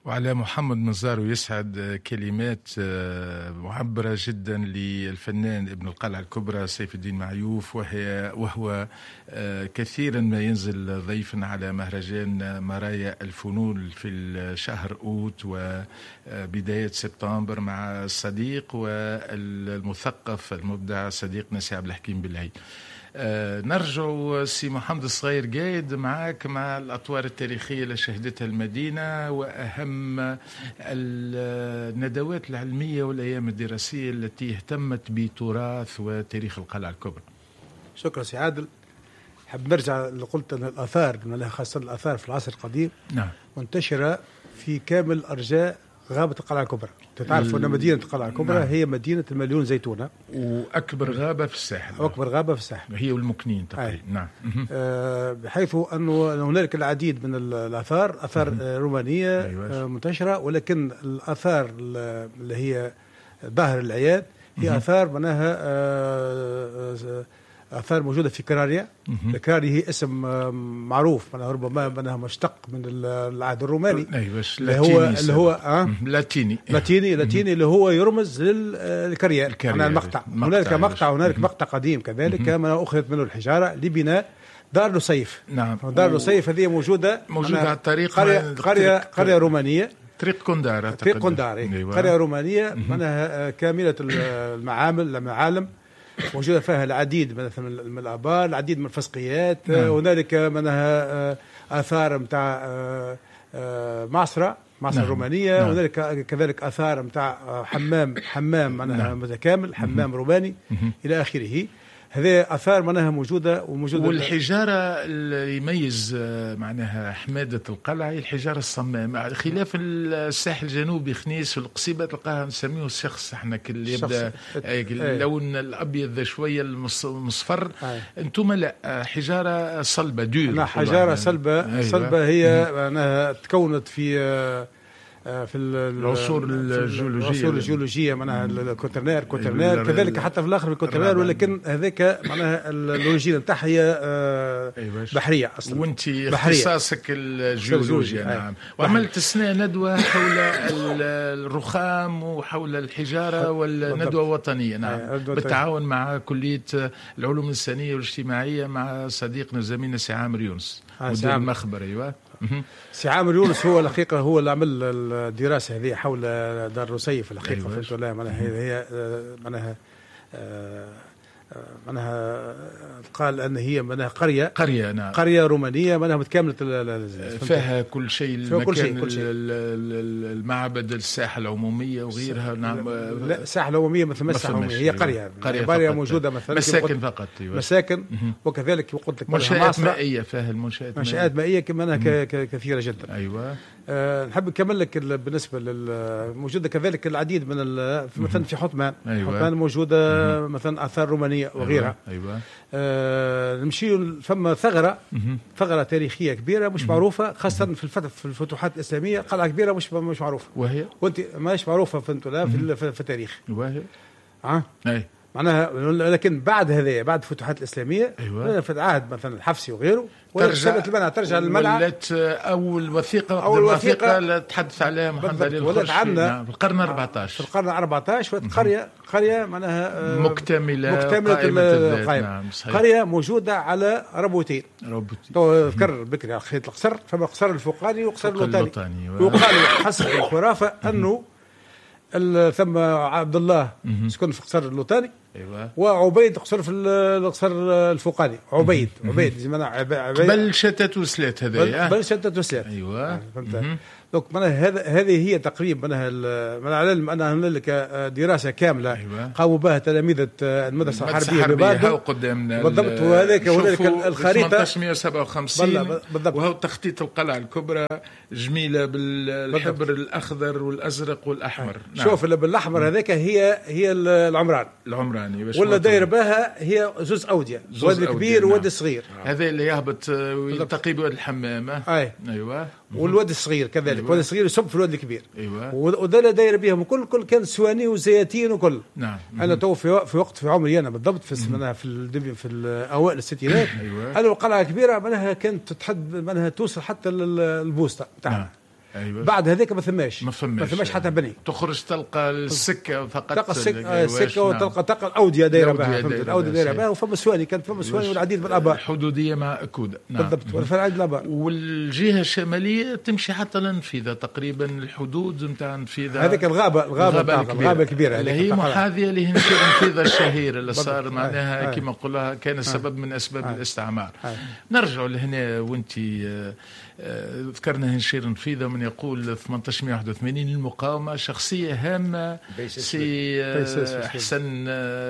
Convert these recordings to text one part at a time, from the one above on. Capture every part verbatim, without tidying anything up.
وعلى محمد منظار يسعد كلمات معبرة جدا للفنان ابن القلعة الكبرى سيف الدين معيوف، وهي وهو كثيرا ما ينزل ضيفا على مهرجان مرايا الفنون في شهر أوت وبداية سبتمبر مع الصديق والمثقف المبدع صديقنا سي عبد الحكيم بالعيد. آه نرجع سي محمد الصغير قايد معك مع الأطوار التاريخية اللي شهدتها المدينة وأهم الندوات العلمية والأيام الدراسية التي اهتمت بتراث وتاريخ القلعة الكبرى. شكرا سي عادل. حب نرجع اللي قلت أن الآثار خاصة الآثار في العصر القديم نعم منتشرة في كامل أرجاء غابة القلعة الكبرى. تعرفوا أن مدينة القلعة الكبرى نعم. هي مدينة المليون زيتونة وأكبر غابة في الساحل. أكبر غابة في الساحل هي والمكنين تقريبا نعم. آه بحيث أنه هنالك العديد من الآثار آثار رومانية أيوة. منتشرة، ولكن الآثار اللي هي ظاهر العياد هي آثار معناها آه آثار موجودة في كراريا. كراريا هي اسم معروف معناها ربما معناها مشتق من العهد الروماني أيوة اللي هو اللي هو آه لاتيني لاتيني لاتيني اللي هو يرمز للكريال معناها المقطع. هنالك مقطع هنالك مقطع قديم كذلك ما أخذت منه الحجارة لبناء دار لصيف. نعم دار لصيف هذه موجودة موجودة على الطريق قرية قرية قرية رومانية طريق كوندار طريق كوندار أيوة. قرية رومانية معناها كاملة المعامل المعالم موجودة فيها العديد مثلا من الآبار، العديد من الفسقيات. نعم. هنالك منها آثار متاع معصرة معصرة نعم. رومانية. نعم. هنالك كذلك آثار متاع حمام حمام معناها نعم. متكامل حمام روماني إلى آخره. هذه آثار معناها موجودة وموجودة. والحجارة اللي يميز معناها حمادة القلعة هي الحجارة الصماء، خلاف الساحل الجنوبي خنيس والقصيبة تلقاها نسميه الشخص احنا كل يبدأ اللون الأبيض شوية المصفر. انتم لا حجارة صلبة دور. لا حجارة صلبة. أيوة. صلبة هي معناها تكونت في في العصور الجيولوجية العصور الجيولوجية معناها الكوترنير كوترنير كذلك حتى في الآخر الكوترنير، ولكن هذاك معناها الأوريجين نتاعها هي بحرية أصلا. وأنت اختصاصك الجيولوجيا نعم. وعملت سنة ندوة حول الرخام وحول الحجارة والندوة وطنية نعم بالتعاون مع كلية العلوم الإنسانية والاجتماعية مع صديقنا زميلنا سي عامر يونس مدير المخبر. أيوة سي عامر يونس هو الحقيقة هو اللي عمل الدراسة هذه حول دار رصيف الحقيقة. أيوة. فهمت ولا معناها هي معناها معناها قال أن هي معناها قرية قرية نعم قرية رومانية معناها متكاملة فيها كل شيء المكان كل شيء كل شيء. المعبد الساحة العمومية وغيرها نعم. لا الساحة العمومية مثل الساحة العمومية هي قرية قرية, قرية موجودة مثلا مساكن فقط. أيوة. مساكن وكذلك قلت لك منشآت مائية فيها المنشآت منشآت مائية كمان كثيرة جدا. أيوة أه نحب نكمل لك بالنسبة موجودة كذلك العديد من مثلا في حطمان. أيوة. حطمان موجودة مم. مثلا آثار رومانية وغيرها. أيوة. أه نمشي فما ثغرة مم. ثغرة تاريخية كبيرة مش مم. معروفة خاصة في الفتح في الفتوحات الإسلامية قلعة كبيرة مش مش معروفة. وهي وأنت ماش معروفة فهمت لا في, في, في التاريخ. وهي ها أه؟ أي معناها لكن بعد هذا بعد الفتوحات الإسلامية. أيوة. في العهد مثلا الحفسي وغيره ترجع المنع ترجع المنع ولات أول وثيقة أول وثيقة اللي تحدث عليها محمد علي الخرشي نعم. في القرن الرابع عشر في القرن الرابع عشر قرية قرية معناها مكتملة مكتملة القائمة. نعم قرية موجودة على ربوتين ربوتين تذكر بكري على خيط القصر فما القصر الفوقاني وقصر اللوطاني. ويقال حسب الخرافة أنه ثم عبد الله سكن في قصر اللوطاني. أيوة. وعبيد قصر في القصر الفوقاني عبيد عبيد زي ما عبيد بل شتت وسلات هذا بل شتت وسلات. أيوة فهمت. دونك معناها هذا هذه هي تقريبا معناها معناها على العلم أنا هنالك دراسة كاملة. أيوة. قاموا بها تلاميذ المدرسة الحربية بباردو قدامنا بالضبط. وهذاك هنالك الخريطة ثمانية وسبعة وخمسين وهو تخطيط القلعة الكبرى جميلة بالحبر الأخضر والأزرق والأحمر. نعم. شوف اللي بالأحمر هذاك هي هي العمران العمراني ولا داير بها هي زوز أودية وادي كبير ووادي صغير. هذا اللي يهبط ويلتقي بواد الحمامة. أي. أيوة. والواد الصغير كذلك. أيوة. واد الصغير يصب في الواد الكبير. أيوة. وده داير بهم كل كل كان سواني وزياتين وكل. نعم. أنا تو في في وقت في عمري أنا بالضبط في منها في الدبي في الأوائل الستينات. أيوة. أنا القلعة كبيرة منها كانت تتحد منها توصل حتى البوسطة بتاعنا. نعم. أيوة. بعد هذاك ما ثماش ما ثماش, ما ثماش حتى بني. تخرج تلقى السكه فقط، تلقى السكه, السكة وتلقى تلقى الاوديه دايره بها، الاوديه دايره بها، وفما سواني كانت فما سواني والعديد من الابار الحدوديه مع اكوده. نعم. بالضبط، ولا العديد الابار. والجهه الشماليه تمشي حتى للنفيذه تقريبا، الحدود نتاع النفيذه هذيك الغابه الغابه الغابه الكبيره اللي هي محاذيه لهنشير النفيذه الشهير اللي صار معناها كما نقولها كان سبب من اسباب آه. الاستعمار. آه. نرجع لهنا وانت ذكرنا هنشير النفيذه، من يقول ثمانية عشر واحد وثمانين المقاومه شخصيه هامه سي حسن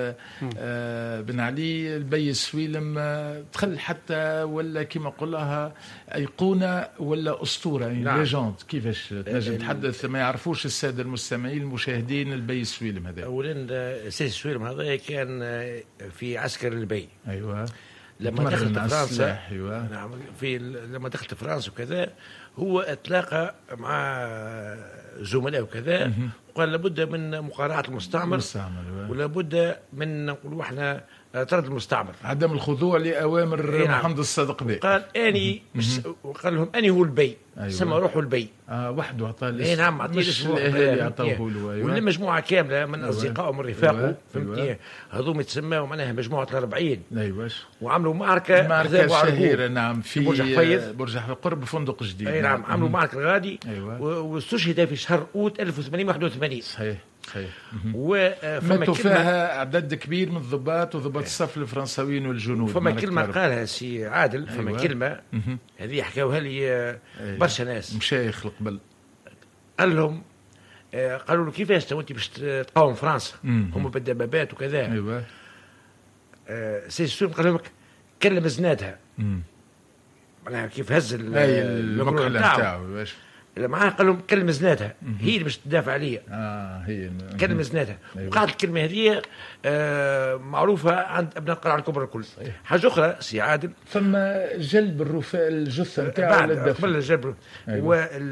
بن علي البي سويلم، دخل حتى ولا كما نقولها ايقونه ولا اسطوره يعني نعم. ليجوند. كيفاش تنجم تحدث ما يعرفوش الساده المستمعين المشاهدين البي سويلم هذا؟ اولا سي سويلم هذا كان في عسكر البي. ايوه. لما دخلت فرنسا أيوة. نعم في لما دخلت فرنسا وكذا هو اتلاقى مع زملاء وكذا وقال لابد من مقارعه المستعمر ولا بد من نقولوا احنا طرد المستعمر، عدم الخضوع لاوامر نعم. محمد الصادق بي. قال اني وقال لهم اني هو البي. أيوة. سمى روحه البي. اه وحده عطاه اي نعم عطيه اسمه الاهالي عطوه له. أيوة. ولا مجموعه كامله من اصدقائه ومن رفاقه. أيوة. فهمتني. أيوة. هذوما يتسموا معناها مجموعه الأربعين. ايوه. وعملوا معركه معركه شهيره نعم في برج حفيظ برج حفيظ قرب فندق جديد. اي نعم عملوا معركه غادي. أيوة. واستشهد في شهر اوت ألف وثمانمائة وواحد وثمانين. صحيح صحيح. وفما فيها عدد كبير من الضباط وضباط الصف الفرنساويين والجنود. فما كلمه قالها سي عادل. فما أيوة. كلمه هذه حكاوها لي برشا ناس مشايخ قبل. قال لهم آه قالوا له كيفاش انت باش تقاوم فرنسا هم بالدبابات وكذا. ايوه. آه سي سويلم قال لهم كلم زنادها معناها كيف هز المقله نتاعو باش اللي معاه قال لهم كلم زنادها هي اللي باش تدافع عليا. اه هي كلم زنادها. أيوة. وقعت الكلمه هذه آه معروفه عند ابناء القلعه الكبرى الكل. أيوة. حاجه اخرى سي عادل ثم جلب الرفاء الجثه نتاعو للدفع قبل الجلب. أيوة.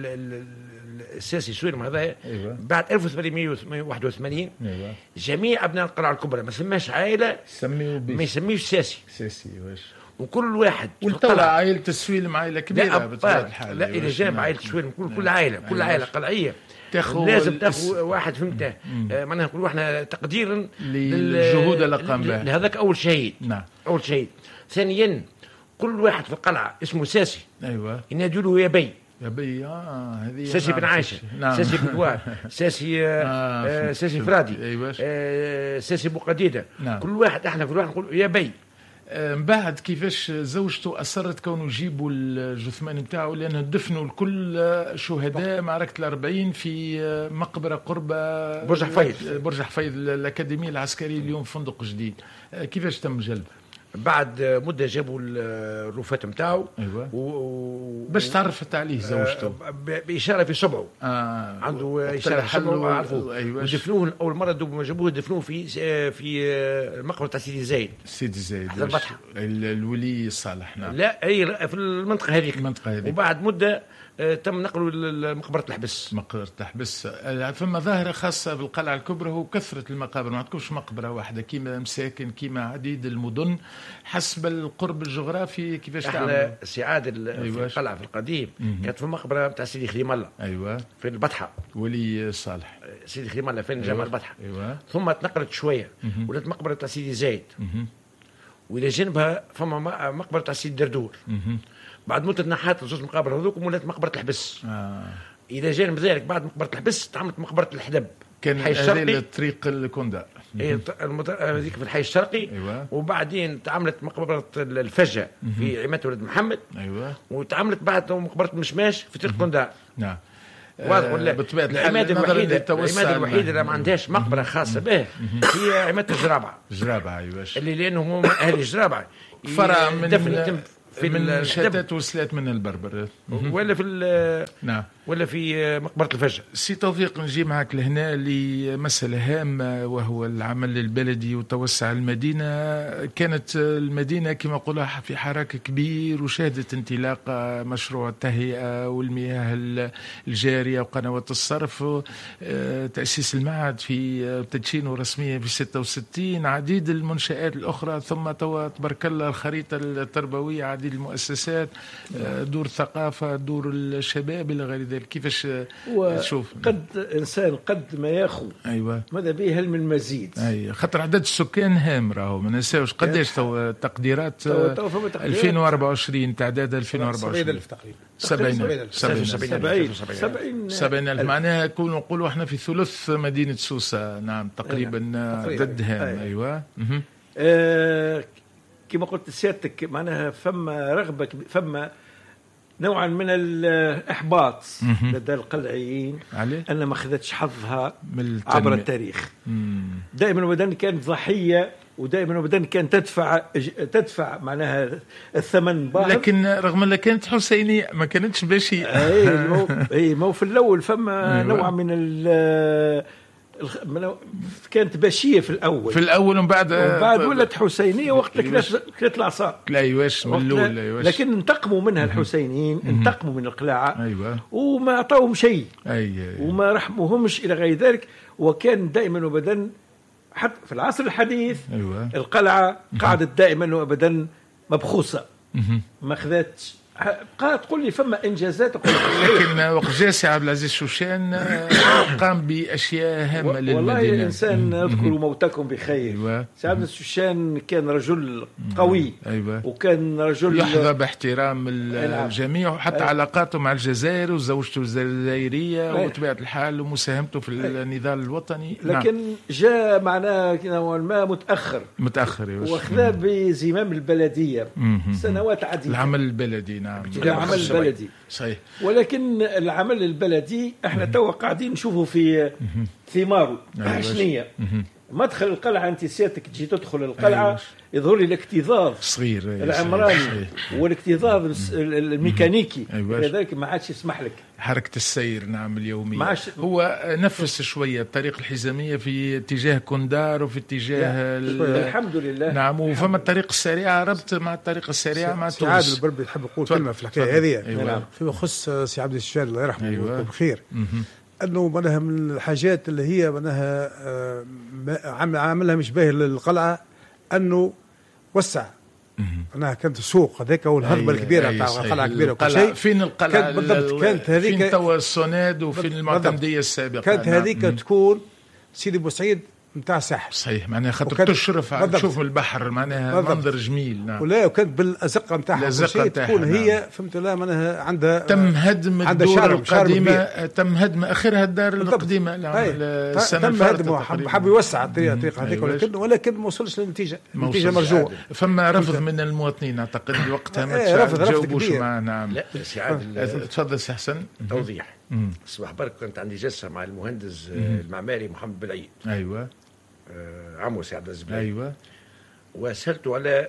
والسياسي سويلم هذا. أيوة. بعد ألف وثمانمائة وواحد وثمانين. أيوة. جميع ابناء القلعه الكبرى ما سماش عائله ما يسميوش سياسي سياسي واش وكل واحد والطلع عائلة السويلم عائلة كبيرة بطبيعة الحال. لا إلى جانب عائلة السويلم كل كل عائلة كل عائلة قلعية لازم تاخذ واحد فهمته آه معناها نقولوا احنا تقديرا للجهود اللي قام بها لهذاك أول شهيد. نعم. أول شهيد. ثانيا كل واحد في القلعة اسمه ساسي. أيوة. ينادوا له يا بي. يا بي اه هذه ساسي نعم. بن عائشة. نعم. ساسي بن دوار. ساسي آه آه ساسي فرادي. أيوة. آه ساسي بوقديدة. نعم. كل واحد احنا في الواحد نقول يا بي. من بعد كيفاش زوجته أصرت كونه يجيبوا الجثمان نتاعو لأنه دفنوا الكل شهداء معركة الأربعين في مقبرة قرب برج حفيظ برج حفيظ الأكاديمية العسكرية اليوم فندق جديد. كيفاش تم جلب؟ بعد مدة جابوا الرفات نتاعو. أيوة. و... باش تعرفت عليه زوجته بإشارة في صبعه. آه. عنده إشارة في صبعه عرفوه. أيوة. ودفنوه أول مرة دوب جابوه دفنوه في في المقبرة تاع سيدي زايد. سيدي زايد حتى البطحة الولي الصالح. نعم. لا أي في المنطقة هذيك. المنطقة هذيك. وبعد مدة تم نقله لمقبرة الحبس. مقبرة الحبس. ثم ظاهرة خاصة بالقلعة الكبرى هو كثرة المقابر، ما عندكمش مقبرة واحدة كيما مساكن كيما عديد المدن حسب القرب الجغرافي. كيفاش تعمل؟ سي عادل. أيوة. في القلعة في القديم كانت في المقبرة تاع سيدي خليم الله. أيوة. في البطحة. ولي صالح. سيدي خليم الله فين. أيوة. جامع البطحة. أيوة. ثم تنقلت شوية ولات مقبرة تاع سيدي زايد. وإلى جانبها فما مقبرة تاع سيدي دردور. بعد مدة نحات زوج مقابر هذوك ولات مقبرة الحبس. آه. إلى جانب ذلك بعد مقبرة الحبس تعملت مقبرة الحدب. كان هذه الطريق الكوندا. هي هذيك في الحي الشرقي. أيوة. وبعدين تعملت مقبرة الفجة في عماد ولد محمد. أيوة. وتعملت بعد مقبرة المشماش في طريق كوندا. نعم. واضح ولا؟ بطبيعة الحال العماد الوحيدة العماد الوحيدة اللي ما عندهاش مقبرة خاصة به هي عماد الجرابعة. جرابعة أيوة. اللي لأنه هم أهل الجرابعة. فرع من دفن في من شتات وصلات من البربر ولا في نعم ولا في مقبرة الفجر. سي توفيق نجي معك لهنا لمسألة هامة وهو العمل البلدي وتوسع المدينة. كانت المدينة كما قلنا في حراك كبير وشهدت انطلاق مشروع التهيئة والمياه المياه الجارية وقنوات الصرف، تأسيس المعهد في تدشينه رسميا في ستة وستين، عديد المنشآت الأخرى، ثم توا تبارك الله الخريطة التربوية، عديد المؤسسات، دور الثقافة، دور الشباب إلى غير ذلك. كيفاش تشوف؟ قد إنسان قد ما ياخذ أيوة ماذا به هل من مزيد. أي خاطر عدد السكان هام راهو ما ننساوش قداش تو تقديرات ألفين وأربعة وعشرين تعداد ألفين وأربعة وعشرين سبعين ألف تقريبا سبعين سبعين سبعين سبعين سبعين ألف معناها نكونوا نقولوا احنا في ثلث مدينة سوسة. نعم تقريبا ضد هام. أيوة آه كما قلت سيادتك معناها فما رغبة فما نوعا من الإحباط لدى القلعيين أن ما أخذتش حظها عبر التاريخ. دائما وابدا كانت ضحية، ودائما وابدا كانت تدفع تدفع معناها الثمن باهظ، لكن رغم أنها كانت حسينية ما كانتش بشيء. اي مو في الأول فما أيوة. نوع من ال كانت باشيه في الاول في الاول ومن بعد ومن بعد ولت حسينيه وقت كلت العصا. لا ايواش من الاول ايواش، لكن انتقموا منها الحسينيين، انتقموا من القلاعه. ايوه وما اعطوهم شيء. أيوة. وما رحموهمش الى غير ذلك. وكان دائما وابدا حتى في العصر الحديث أيوة. القلعه قعدت دائما وابدا مبخوصه، ما خذتش. بقى تقول لي فما انجازات، لكن وقت جاء سي عبد العزيز شوشان قام باشياء هامه للمدينه. والله الانسان اذكر موتكم بخير. أيوة. سي عبد العزيز شوشان كان رجل قوي. أيوة. وكان رجل يحظى باحترام الجميع، وحتى أيوة. علاقاته مع الجزائر وزوجته الجزائريه أيوة. وبطبيعه الحال ومساهمته في أيوة. النضال الوطني. لكن نعم. جاء معناه نوعا ما متاخر متاخر واخذ بزمام البلديه سنوات عديده. العمل البلدي. نعم العمل البلدي صحيح. ولكن العمل البلدي احنا توا قاعدين نشوفه في ثماره حشنيه. مدخل القلعه انت سيادتك تجي تدخل القلعه يظهر لي الاكتظاظ صغير العمراني والاكتظاظ الميكانيكي. لذلك ما عادش يسمح لك حركه السير. نعم اليوميه. هو نفس شويه الطريق الحزاميه في اتجاه كوندار وفي اتجاه الحمد لله. نعم وفما الطريق السريعه ربط مع الطريق السريعه مع تونس. عادل البربي يحب يقول كلمه في الحكايه هذه. أيوة. فيما يخص سي عبد الشهاد الله يرحمه أيوة. بخير. انه معناها من الحاجات اللي هي معناها عاملها مش باهي للقلعه انه وسع. انها كانت السوق هذاك والهضبه الكبيره تاع القلعه الكبيره وكل شيء. فين القلعه كانت بالضبط كانت هذيك فين توا السوناد وفين المعتمديه السابقه. كانت هذيك تكون سيدي بوسعيد نتاع ساحل. صحيح معناها خاطر تشرف تشوف البحر معناها منظر جميل. نعم ولا وكانت بالازقه نتاعها تكون هي نعم. فهمت لا معناها عندها تم هدم الدور القديمه، تم هدم اخرها الدار القديمه. نعم تم هدمه حب يوسع الطريقه هذيك ولكن ولكن ما وصلش للنتيجه. النتيجه مرجوه. فما رفض من المواطنين اعتقد وقتها ما تجاوبوش مع. نعم لا سي عادل تفضل سي حسن. توضيح. الصباح برك كنت عندي جلسه مع المهندس المعماري محمد بلعيد. ايوه عمو سي عبد العزيز. ايوه وسالته على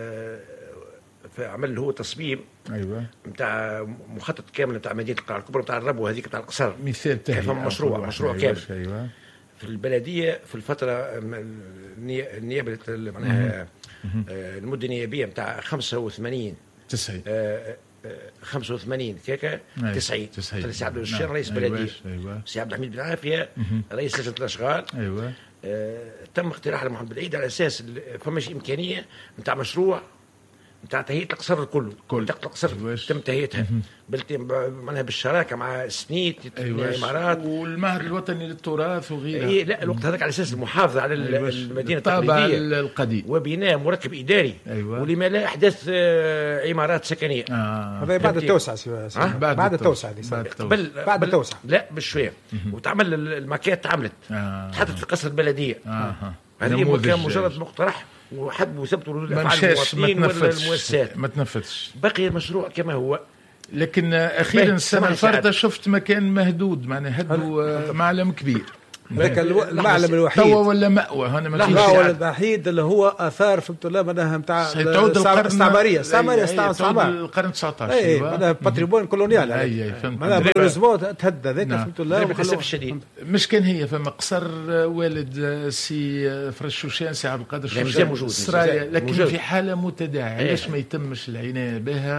فعمل هو تصميم. ايوه نتاع مخطط كامل نتاع مدينه القلعه الكبرى نتاع الربو هذيك نتاع القصر. مثال تاني. كيف مشروع مشروع أيوة. كامل. ايوه في البلديه في الفتره النيابه معناها المده النيابيه نتاع خمسة وثمانين تسعين خمسة وثمانين كيكا تسعين. سي عبد الشهير رئيس بلديه. أيوة. سي عبد الحميد بن عافيه رئيس لجنه الاشغال. ايوه آه، تم اقتراح لمحمد بن على اساس فماش امكانيه نتاع مشروع نتاع تهيئه القصر كله. منطقه القصر تم تهيئتها معناها بالشراكه مع سنيت الامارات والمعهد الوطني للتراث وغيرها. إيه لا الوقت هذاك على اساس المحافظه على المدينه التقليديه القديم وبناء مركب اداري. أيوة. ولما لا احداث آه عمارات سكنيه. هذا آه. بعد التوسعه. آه؟ بعد, بعد التوسعه قبل بعد التوسعه لا بشويه. وتعمل الماكيت تعملت آه. تحطت في قصر البلديه. آه. هذه كان مجرد مقترح وحد وثبتوا المواطنين ولا المؤسسات ما تنفذش. بقي المشروع كما هو. لكن اخيرا السنه الفارطه شفت مكان مهدود معناها هدوا معلم كبير. لك المعلم الوحيد توا ولا مأوى هنا ما فيش. المعلم الوحيد اللي هو اثار فهمت الله معناها نتاع الاستعماريه الاستعماريه استعمار القرن تسعطاش. اي معناها باتريمون كولونيال. اي فهمت معناها بالاسبوع تهدى ذاك فهمت الله. للاسف الشديد مش كان هي فما قصر والد سي فرشوشان سي عبد القادر شوشان موجود لكن موجود. في حاله متداعيه. علاش ما يتمش العنايه بها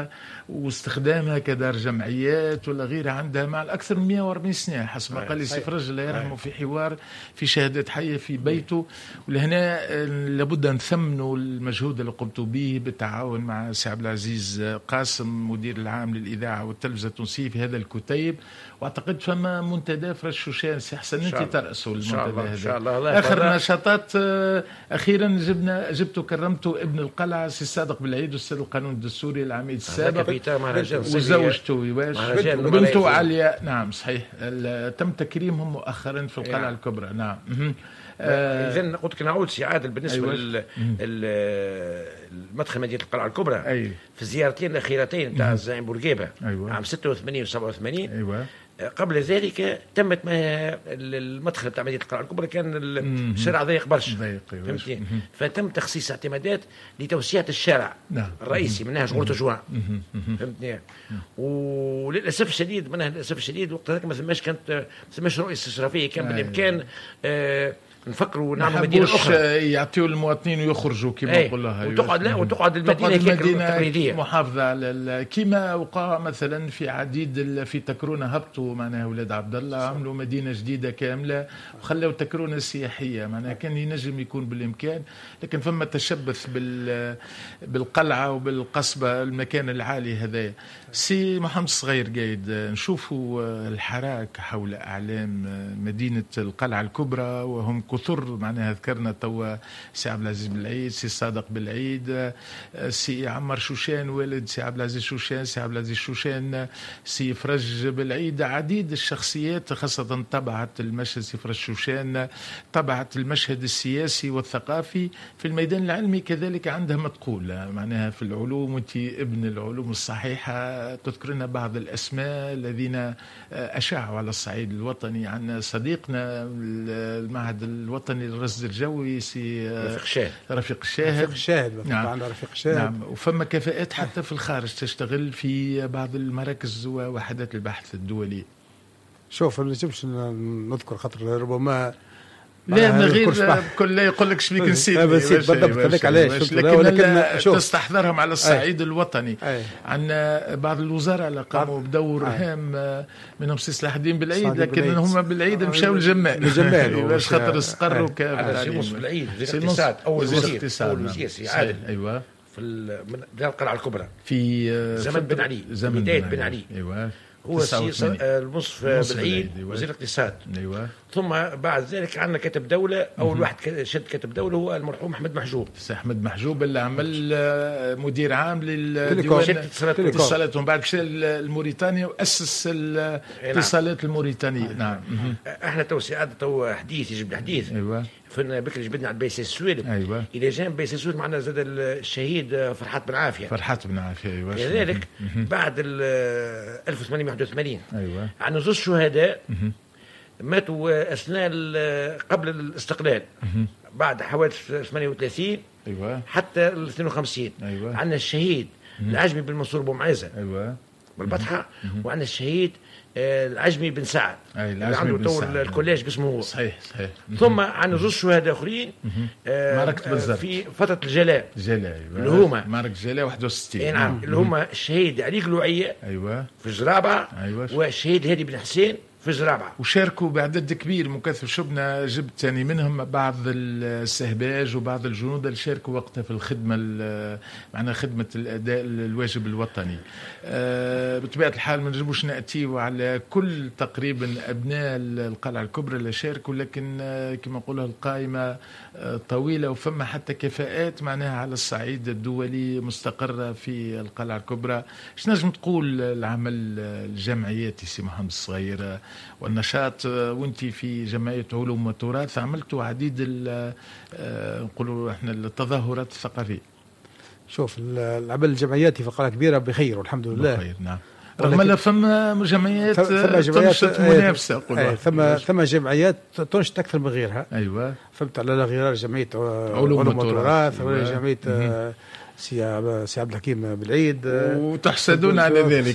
واستخدامها كدار جمعيات ولا غيرها عندها مع الأكثر من مئة وأربعين سنة حسب ما قال لي سيف رجل الله يرحمه في حوار في شهادة حية في بيته. ولهنا لابد أن نثمنوا المجهود اللي قمتوا به بالتعاون مع سي عبد العزيز قاسم مدير العام للإذاعة والتلفزة التونسية في هذا الكتيب. واعتقد فما منتدى في الشوشان سي حسن انت ترأسوا المنتدى هذا. ان شاء الله. اخر نشاطات اخيرا جبنا جبتوا كرمتوا ابن القلعه سي صادق بالعيد والاستاذ القانون الدستوري العميد السابق وزوجته واش بنته عليا. نعم صحيح تم تكريمهم مؤخرا في القلعه يعني. الكبرى. نعم. اذا قلت لك نعود سي عادل بالنسبه أيوة. للمدخل مدينه القلعه الكبرى أيوة. في الزيارتين الاخيرتين تاع الزعيم بورقيبه أيوة. عام ستة وثمانين وسبعة وثمانين أيوة. قبل ذلك تمت المدخل بتاع مدينه القلعه الكبرى كان الشارع ضيق برشا فهمتني. فتم تخصيص اعتمادات لتوسيع الشارع نعم. الرئيسي منها شغل تجوان فهمتني. وللاسف الشديد منها للاسف الشديد وقت هذاك ما ثماش كانت ما ثماش رؤيه استشرافيه كان بالامكان آه نفكروا نعمل مدينه اخرى يعطيوا المواطنين ويخرجوا كما ايه. نقول لها وتقعد لا وتقعد المدينه, المدينة التقليديه محافظه على كما وقع مثلا في عديد في تكرونه هبطوا معناها اولاد عبد الله عملوا مدينه جديده كامله وخلوا تكرونه سياحيه معناها كان ينجم يكون بالامكان. لكن فما تشبث بال بالقلعه وبالقصبه المكان العالي هذا. سي محمد الصغير قايد نشوفوا الحراك حول اعلام مدينه القلعه الكبرى وهم كثر معناها ذكرنا توا سي عبد العزيز بالعيد سي صادق بالعيد سي عمر شوشان والد سي عبد العزيز شوشان سي عبد العزيز شوشان سي فرج بالعيد عديد الشخصيات خاصة طبعت المشهد سي فرج شوشان طبعت المشهد السياسي والثقافي في الميدان العلمي كذلك عندها مدخول معناها في العلوم وانت ابن العلوم الصحيحة تذكرنا بعض الأسماء الذين أشاعوا على الصعيد الوطني. عن صديقنا المعهد الوطني للرصد الجوي سي رفيق الشاهد رفيق الشاهد رفيق الشاهد نعم. عندنا رفيق الشاهد نعم. وفما كفاءات حتى في الخارج تشتغل في بعض المراكز ووحدات البحث الدولية. شوف ما نجمش نذكر خاطر ربما لا من غير كل لا يقول لك شبيك نسيت بالضبط هذاك علاش لكن تستحضرهم على الصعيد أي. الوطني أي. عندنا بعض الوزراء اللي قاموا بدور هام منهم سي صلاح الدين بالعيد لكن هم بالعيد مشاو الجمال الجمال باش خاطر استقروا كافه في العيد وزير الاقتصاد اول وزير اول وزير سي عادل ايوه في القلعه الكبرى في زمن بن علي بدايه بن علي ايوه هو المنصف بالعيد وزير الاقتصاد أيوة. ثم بعد ذلك عندنا كاتب دولة أول واحد شد كاتب دولة هو المرحوم أحمد محجوب سي أحمد محجوب اللي عمل مدير عام للديوان الاتصالات ومن بعد مشى لموريتانيا وأسس الاتصالات الموريتانية. نعم احنا تو سعادة تو حديث يجب الحديث أيوة. فن بكري جبدنا على بيسي السويد أيوة. إلى جانب بيسي السويد معنا زاد الشهيد فرحات بن عافية فرحات بن عافية أيوة. لذلك بعد ألف وثمانمائة وواحد وثمانين أيوة. عن زوج شهداء ماتوا أثناء قبل الاستقلال بعد حوادث ثمانية وثلاثين أيوة. حتى اثنين وخمسين أيوة. عندنا الشهيد العجمي بن منصور بومعيزة أيوة. بالبطحة وعندنا الشهيد العجمي بن سعد اللي عنده تو الكوليج باسمه هو صحيح صحيح. ثم عندنا زوج شهداء اخرين معركة بزر في فترة الجلاء الجلاء أيوة. اللي هما معركة الجلاء واحد وستين اي نعم اللي هما الشهيد علي قلوعية ايوه في الجرابعة أيوة. والشهيد هادي بن حسين في الجرابعة وشاركوا بعدد كبير مكثف. شبنا جبت يعني منهم بعض السهباج وبعض الجنود اللي شاركوا وقتها في الخدمة معنا خدمة الأداء الواجب الوطني. أه بطبيعة الحال ما نجموش نأتي على كل تقريبا أبناء القلعة الكبرى اللي شاركوا لكن أه كما نقولها القائمة أه طويلة وفما حتى كفاءات معناها على الصعيد الدولي مستقرة في القلعة الكبرى. ايش نجم تقول العمل الجمعياتي سي محمد الصغير والنشاط وانت في جمعية علوم وتراث عملتوا عديد نقولوا احنا التظاهرات الثقافية. شوف العمل الجمعياتي في القلعة الكبيرة بخير والحمد لله بخير نعم رغم ان فما جمعيات تنشط منافسة اقول ثم ثم جمعيات تنشط اكثر من غيرها ايوه فهمت على غير جمعية علوم وتراث ولا جمعية سي سي عبد الحكيم بالعيد وتحسدون على ذلك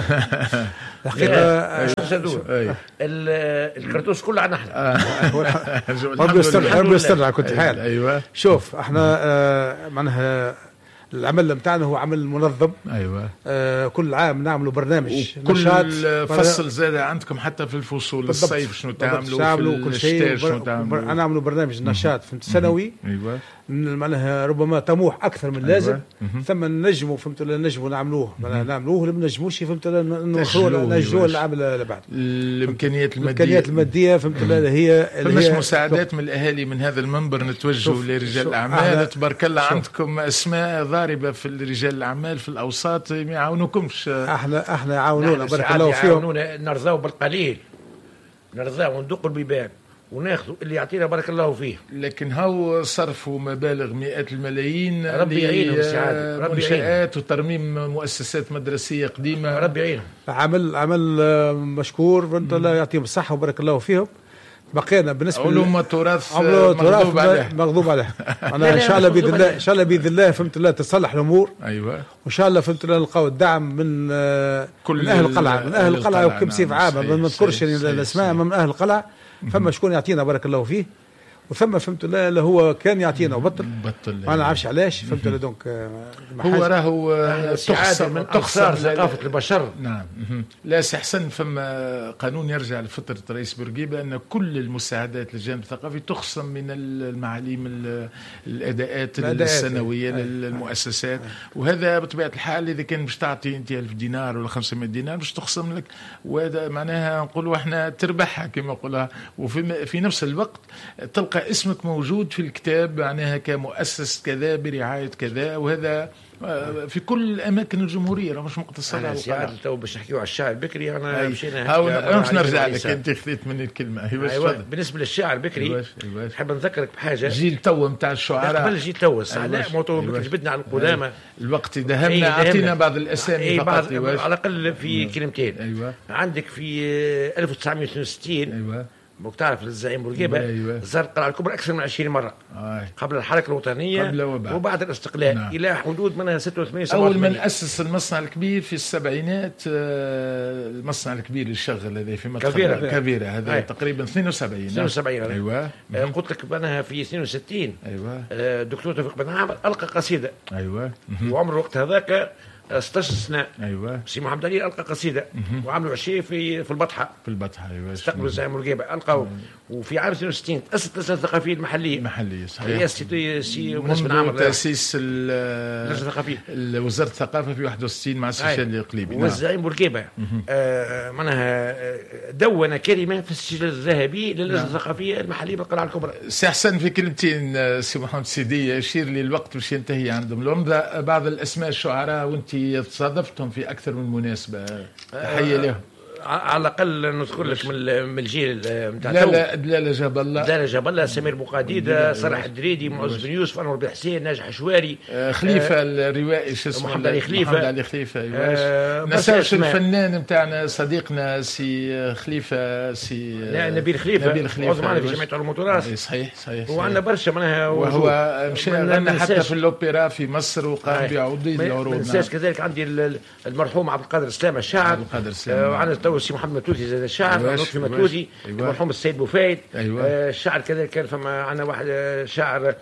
الحقيقه تحسدون الكرتوس كله عنا احنا ربي يستر ربي يستر على كل حال. ايوه شوف احنا معناها العمل نتاعنا هو عمل منظم. ايوه. آه كل عام نعملوا برنامج كل فصل زاد عندكم حتى في الفصول الصيف شنو تعملوا في الشتاء شنو تعملوا؟ بر... نعملوا برنامج نشاط فهمت سنوي. ايوه. معناها ربما طموح اكثر من اللازم. أيوة. ثم نجموا فهمت نجموا نعملوه معناها نعملوه ولا ما نجموش فهمت نخرجوا نجوا العام اللي بعد. الامكانيات الماديه الامكانيات الماديه فهمت هي فماش مساعدات من الاهالي من هذا المنبر نتوجهوا لرجال الاعمال؟ تبارك الله عندكم اسماء ضاربه في رجال الاعمال في الاوساط ما يعاونوكمش. احنا احنا يعاونونا بارك الله فيهم. نرضاو بالقليل نرضاو وندقوا البيبان وناخذوا اللي يعطينا بارك الله فيه. لكن هاو صرفوا مبالغ مئات الملايين ربي يعينهم السعاده ربي منشآت وترميم مؤسسات مدرسيه قديمه ربي يعينهم. عمل عمل مشكور فهمت الله يعطيهم الصحه وبارك الله فيهم. بقينا بالنسبه علوم التراث مغضوب عليه مغضوب عليه. انا ان شاء الله باذن الله ان شاء الله باذن الله فهمت الله تصلح الامور. ايوه وان شاء الله فهمت الله نلقاو الدعم من كل من اهل القلعه من اهل القلعه وكم سيف عامه ما نذكرش الاسماء من اهل القلعه. فما شكون يعطينا بارك الله فيه وثم فهمت الله اللي هو كان يعطينا وبطل بطل ما نعرفش علاش فهمت الله. دونك هو راهو تخسر من تخسر ثقافه البشر. نعم. لا سي حسن فما قانون يرجع لفتره رئيس بورقيبه ان كل المساعدات للجانب الثقافي تخصم من المعاليم الاداءات السنويه للمؤسسات. وهذا بطبيعه الحال اذا كان باش تعطي انت ألف دينار ولا خمسمائة دينار باش تخصم لك وهذا معناها نقولوا احنا تربحها كما نقولها. وفي في نفس الوقت تلقى اسمك موجود في الكتاب معناها كمؤسس كذا برعاية كذا. وهذا في كل الأماكن الجمهورية راه مش مقتصر على القلعة. تو باش نحكيو على الشعر البكري أنا مشينا هاو مش نرجع لك أنت خذيت مني الكلمة. أيوة. بالنسبة للشعر البكري نحب نذكرك بحاجة. جيل تو نتاع الشعراء قبل جيل تو لا موضوع جبدنا على القدامى الوقت دهمنا أعطينا بعض الأسامي فقط على الأقل في كلمتين. أيوة. عندك في ألف وتسعمائة واثنين وستين أيوة. بوك تعرف الزعيم بورقيبة أيوة. زار القلعة الكبرى أكثر من عشرين مرة. آه. قبل الحركة الوطنية قبل وبعد, وبعد الاستقلال. نعم. إلى حدود منها ستة وثمانين سبعة أول من أسس المصنع الكبير في السبعينات المصنع الكبير اللي شغل هذا في كافيرا كافيرا هذا تقريبا اثنين وسبعين اثنين وسبعين. أيوة. آه قلت لك أنها في اثنين وستين. أيوة. آه دكتور توفيق بن عامر ألقى قصيدة. أيوة. وعمر وقت هذاك ستة عشر سنة. ايوه. سي محمد علي القى قصيده وعملوا عشيه في في البطحه. في البطحه ايوه. استقبلوا الزعيم بورقيبه القوا. وفي عام اثنين وستين تاسست اللجنه الثقافيه المحليه. المحليه صحيح. رئاسه سي منس بن عامر. تاسيس اللجنه الثقافيه وزاره الثقافه في واحد وستين مع السي شادي القليبي. والزعيم بورقيبه آه معناها دون كلمه في السجل الذهبي للجنه الثقافيه المحليه بالقلعه الكبرى. سي حسن في كلمتين سي محمد سيدي يشير لي الوقت باش ينتهي عندهم لهم بعض الاسماء الشعراء وانت تصادفتهم في أكثر من مناسبة. تحية لهم. على الأقل نذكر لك من الجيل نتاع لا لا دلالة جاب الله دلالة جاب الله سمير بوقاديدة صلاح الدريدي معز بن يوسف أنور بن حسين ناجح حشواري آه خليفة آه الروائي شو اسمه محمد علي خليفة محمد علي خليفة آه نساوش الفنان نتاعنا صديقنا سي خليفة سي لا نبيل خليفة نبيل خليفة عضو معنا في جمعية علوم التراث. صحيح صحيح. وعندنا برشا معناها وهو مشى غنى حتى في الأوبرا في مصر وقام بعديد العروض. ما ننساش كذلك عندي المرحوم عبد القادر السلام الشاعر. عبد القادر السلام. وعندنا تو سي محمد متوتي زاد الشاعر لطفي متوتي. المرحوم السيد بوفايد. أيوة. آه الشاعر كذلك كان فما عندنا واحد شاعر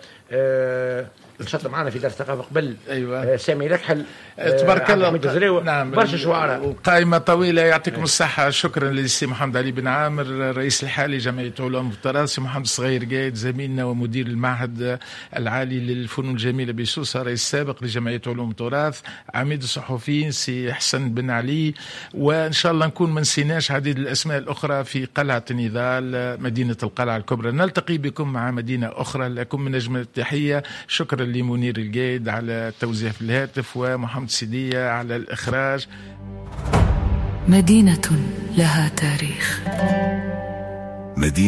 آه نشط معنا في دار الثقافه قبل. أيوة. آه سامي لكحل. آه تبارك الله. نعم برشا شعراء. قائمة طويلة يعطيكم الصحة. شكرا للسي محمد علي بن عامر الرئيس الحالي جمعية علوم التراث. سي محمد الصغير قايد زميلنا ومدير المعهد العالي للفنون الجميلة بسوسة رئيس سابق لجمعية علوم التراث. عميد الصحفيين سي حسن بن علي. وإن شاء الله نكون ما نسيناش عديد الأسماء الأخرى في قلعة النضال مدينة القلعة الكبرى. نلتقي بكم مع مدينة أخرى. لكم من أجمل التحية. شكرا لمنير القايد على التوزيع في الهاتف ومحمد سيدية على الإخراج. مدينة لها تاريخ. مدينة